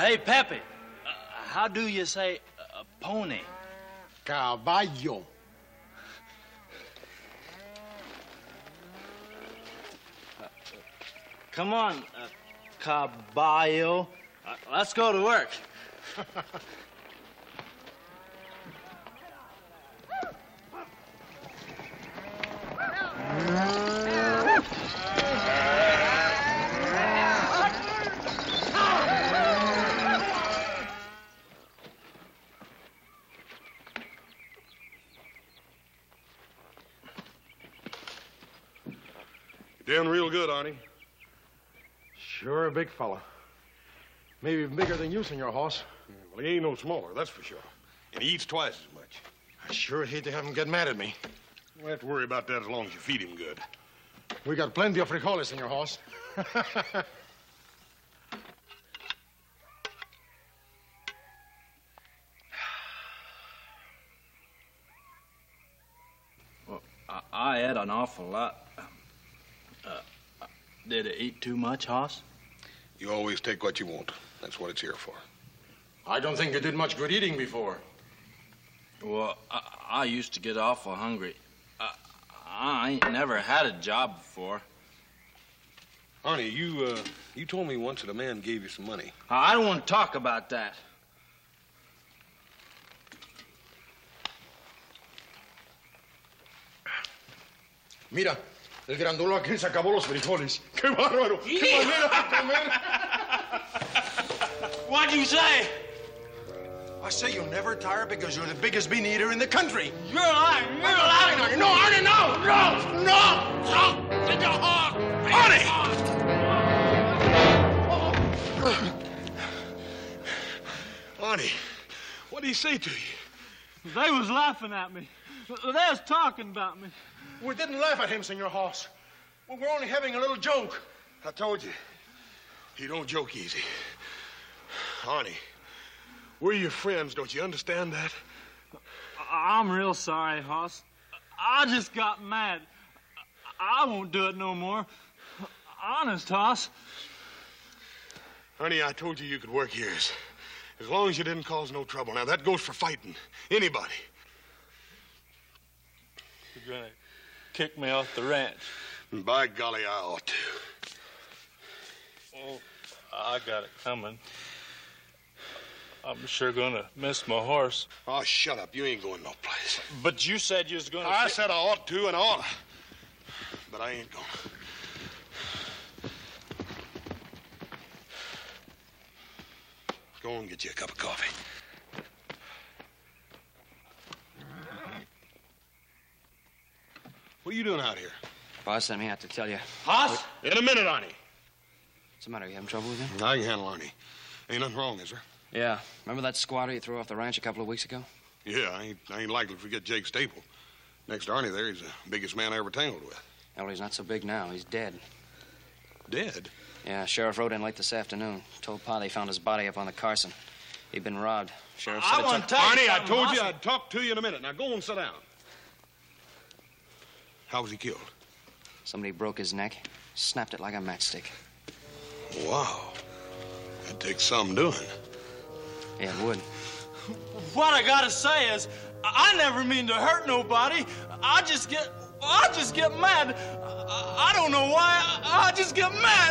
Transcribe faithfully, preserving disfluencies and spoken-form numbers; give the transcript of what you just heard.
Hey, Pepe, uh, how do you say uh, pony? Caballo. Uh, come on, uh, caballo. Uh, let's go to work. You're doing real good, Arnie. Sure a big fella. Maybe even bigger than you, Senor Hoss. Yeah, well, he ain't no smaller, that's for sure. And he eats twice as much. I sure hate to have him get mad at me. You don't have to worry about that as long as you feed him good. We got plenty of frijoles, Senor Hoss. Well, I, I ate an awful lot. Uh, did it eat too much, Hoss? You always take what you want. That's what it's here for. I don't think you did much good eating before. Well, I, I used to get awful hungry. I, I ain't never had a job before. Arnie, you, uh, you told me once that a man gave you some money. I don't want to talk about that. Mira, el grandolo aquel se acabó los frijoles. ¡Qué bárbaro! ¡Qué manera de comer! What'd you say? I say you'll never tire because you're the biggest bean eater in the country. You're lying. You're lying. Arnie, no, Arnie, no! No! No! No! Take your hog! Arnie! Arnie, what did he say to you? They was laughing at me. They was talking about me. We didn't laugh at him, Senor Hoss. We were only having a little joke. I told you, he don't joke easy. Arnie, we're your friends, don't you understand that? I'm real sorry, Hoss. I just got mad. I won't do it no more. Honest, Hoss. Arnie, I told you you could work here as, as long as you didn't cause no trouble. Now, that goes for fighting anybody. You're gonna kick me off the ranch. And by golly, I ought to. Oh, I got it coming. I'm sure gonna miss my horse. Oh, shut up. You ain't going no place. But you said you was gonna... I said I ought to, and I ought to. But I ain't going. Go and get you a cup of coffee. What are you doing out here? Boss sent me out to tell you. Hoss? In a minute, Arnie. What's the matter? You having trouble with him? I can handle Arnie. Ain't nothing wrong, is there? Yeah. Remember that squatter you threw off the ranch a couple of weeks ago? Yeah, I ain't, I ain't likely to forget Jake Staple. Next to Arnie there, he's the biggest man I ever tangled with. Yeah, well, he's not so big now. He's dead. Dead? Yeah, Sheriff rode in late this afternoon. Told Pa they found his body up on the Carson. He'd been robbed. Sheriff said I it want took... to tell you Arnie, I something, told Hoss. you I'd talk to you in a minute. Now go and sit down. How was he killed? Somebody broke his neck, snapped it like a matchstick. Wow. That takes some doing. Yeah, it would. What I gotta say is, I never mean to hurt nobody. I just get... I just get mad. I, I don't know why. I, I just get mad.